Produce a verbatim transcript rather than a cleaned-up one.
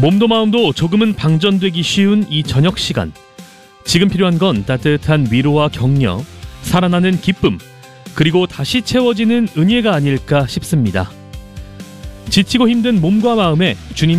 몸도 마음도 조금은 방전되기 쉬운 이 저녁 시간. 지금 필요한 건 따뜻한 위로와 격려, 살아나는 기쁨, 그리고 다시 채워지는 은혜가 아닐까 싶습니다. 지치고 힘든 몸과 마음에 주님